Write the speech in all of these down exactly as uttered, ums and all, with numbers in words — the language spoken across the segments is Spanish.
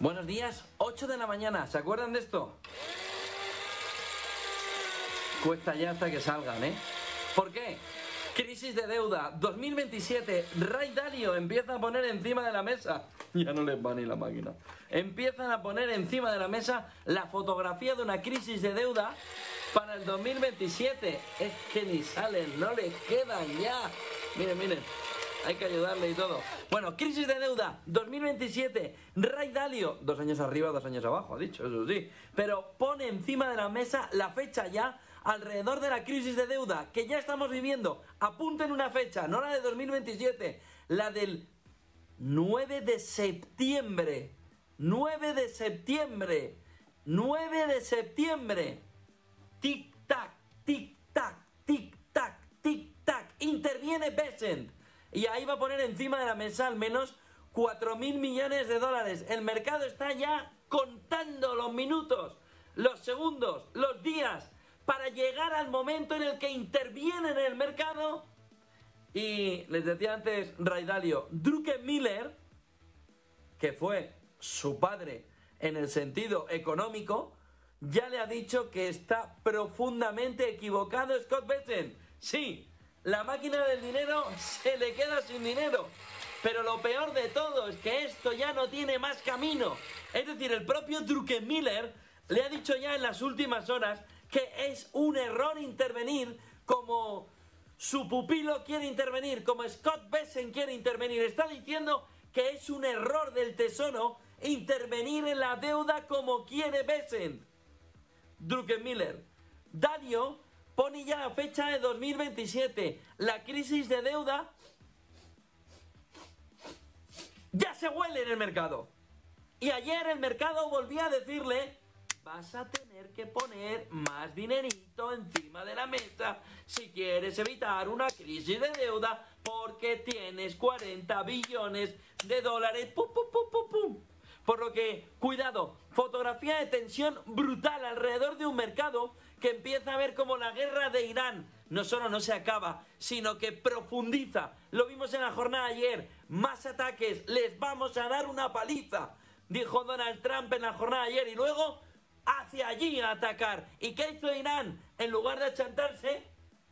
Buenos días, ocho de la mañana, ¿se acuerdan de esto? Cuesta ya hasta que salgan, ¿eh? ¿Por qué? Crisis de deuda, dos mil veintisiete, Ray Dalio empieza a poner encima de la mesa, ya no les va ni la máquina, empiezan a poner encima de la mesa la fotografía de una crisis de deuda para el dos mil veintisiete. Es que ni salen, no les quedan ya. Miren, miren, hay que ayudarle y todo. Bueno, crisis de deuda, dos mil veintisiete, Ray Dalio, dos años arriba, dos años abajo, ha dicho, eso sí, pero pone encima de la mesa la fecha ya alrededor de la crisis de deuda que ya estamos viviendo. Apunten una fecha, no la de dos mil veintisiete, la del nueve de septiembre. nueve de septiembre. nueve de septiembre. Tic-tac, tic-tac, tic-tac, tic-tac. Interviene Bessent. Y ahí va a poner encima de la mesa al menos cuatro mil millones de dólares. El mercado está ya contando los minutos, los segundos, los días, para llegar al momento en el que interviene en el mercado. Y les decía antes Ray Dalio, Druckenmiller, que fue su padre en el sentido económico, ya le ha dicho que está profundamente equivocado Scott Bessent. Sí, la máquina del dinero se le queda sin dinero. Pero lo peor de todo es que esto ya no tiene más camino. Es decir, el propio Druckenmiller le ha dicho ya en las últimas horas que es un error intervenir como su pupilo quiere intervenir, como Scott Bessent quiere intervenir. Está diciendo que es un error del tesoro intervenir en la deuda como quiere Bessent. Druckenmiller. Dalio pone ya la fecha de dos mil veintisiete. La crisis de deuda ya se huele en el mercado. Y ayer el mercado volvía a decirle: vas a tener que poner más dinerito encima de la mesa si quieres evitar una crisis de deuda, porque tienes cuarenta billones de dólares. Pum, pum, pum, pum, pum. Por lo que, cuidado, fotografía de tensión brutal alrededor de un mercado que empieza a ver como la guerra de Irán no solo no se acaba, sino que profundiza. Lo vimos en la jornada de ayer, más ataques, les vamos a dar una paliza, dijo Donald Trump en la jornada de ayer, y luego hacia allí a atacar. ¿Y qué hizo Irán? En lugar de achantarse,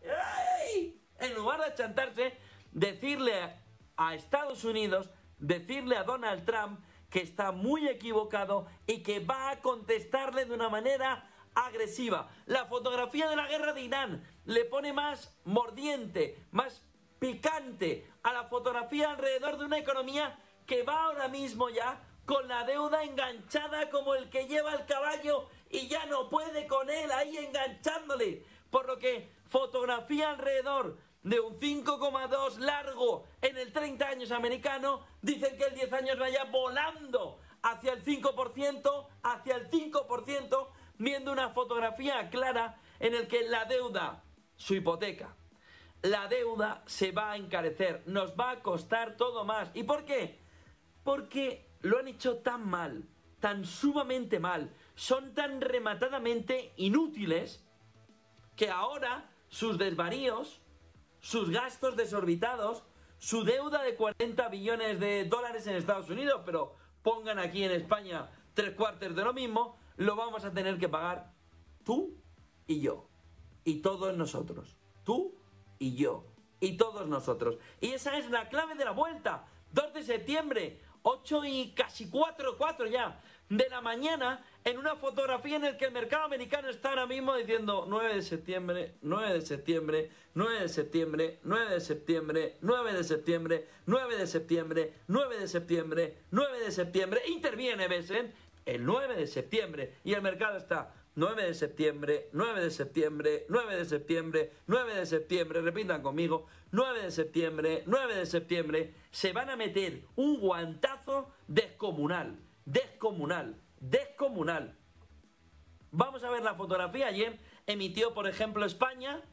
¡ay! en lugar de achantarse, decirle a Estados Unidos, decirle a Donald Trump que está muy equivocado y que va a contestarle de una manera agresiva. La fotografía de la guerra de Irán le pone más mordiente, más picante a la fotografía alrededor de una economía que va ahora mismo ya con la deuda enganchada como el que lleva el caballo y ya no puede con él ahí enganchándole. Por lo que fotografía alrededor de un cinco coma dos largo en el treinta años americano, dicen que el diez años vaya volando hacia el cinco por ciento, hacia el cinco por ciento, viendo una fotografía clara en el que la deuda, su hipoteca, la deuda se va a encarecer, nos va a costar todo más. ¿Y por qué? Porque lo han hecho tan mal, tan sumamente mal, son tan rematadamente inútiles, que ahora sus desvaríos, sus gastos desorbitados, su deuda de cuarenta billones de dólares en Estados Unidos, pero pongan aquí en España tres cuartos de lo mismo, lo vamos a tener que pagar tú y yo, y todos nosotros, tú y yo, y todos nosotros. Y esa es la clave de la vuelta. dos de septiembre, ocho y casi cuatro, cuatro ya, de la mañana, en una fotografía en el que el mercado americano está ahora mismo diciendo nueve de septiembre, nueve de septiembre, nueve de septiembre, nueve de septiembre, nueve de septiembre, nueve de septiembre, nueve de septiembre, nueve de septiembre, interviene Bessent el nueve de septiembre y el mercado está nueve de septiembre, nueve de septiembre, nueve de septiembre, nueve de septiembre, repitan conmigo, nueve de septiembre, nueve de septiembre, se van a meter un guantazo descomunal, descomunal, descomunal. Vamos a ver la fotografía. Ayer emitió, por ejemplo, España,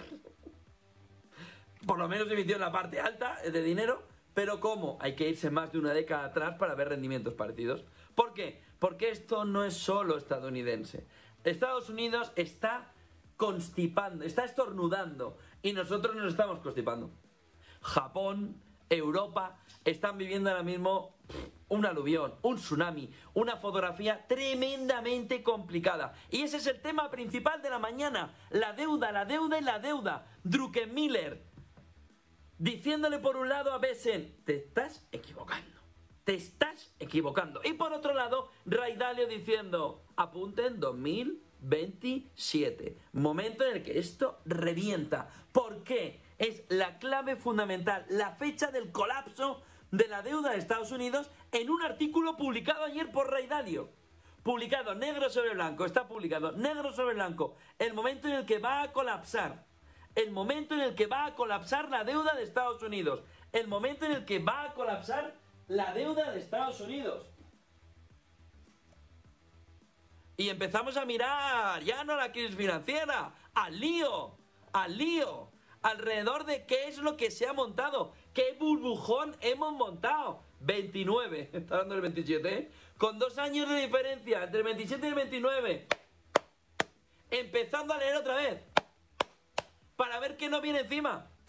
por lo menos emitió en la parte alta de dinero, pero ¿cómo? Hay que irse más de una década atrás para ver rendimientos parecidos. ¿Por qué? Porque esto no es solo estadounidense. Estados Unidos está constipando, está estornudando y nosotros nos estamos constipando. Japón, Europa, están viviendo ahora mismo un aluvión, un tsunami, una fotografía tremendamente complicada. Y ese es el tema principal de la mañana, la deuda, la deuda y la deuda. Druckenmiller diciéndole por un lado a Bessel, te estás equivocando, te estás equivocando. Y por otro lado, Ray Dalio diciendo, apunten dos mil veintisiete, momento en el que esto revienta. ¿Por qué? Es la clave fundamental, la fecha del colapso de la deuda de Estados Unidos en un artículo publicado ayer por Ray Dalio. Publicado negro sobre blanco, está publicado negro sobre blanco, el momento en el que va a colapsar. El momento en el que va a colapsar la deuda de Estados Unidos. El momento en el que va a colapsar la deuda de Estados Unidos. Y empezamos a mirar ya no a la crisis financiera, al lío, al lío, alrededor de qué es lo que se ha montado, qué burbujón hemos montado. veintinueve, está hablando del veintisiete, ¿eh? Con dos años de diferencia entre el veintisiete y el veintinueve. Empezando a leer otra vez. Para ver qué nos viene encima.